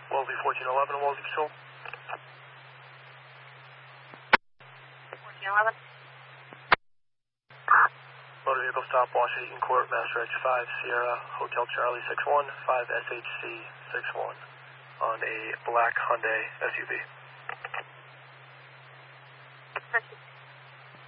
Wellesley 1411, Wellesley Patrol. 1411. Motor vehicle stopwatch at Eaton Court, Master Edge 5, Sierra, Hotel Charlie 61, 5 SHC 61 on a black Hyundai SUV.